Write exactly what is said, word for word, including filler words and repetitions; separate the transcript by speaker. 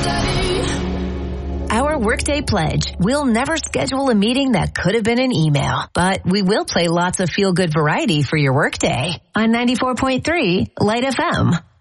Speaker 1: Our Workday Pledge. We'll never schedule a meeting that could have been an email, but we will play lots of feel-good variety for your workday on ninety-four point three Light F M.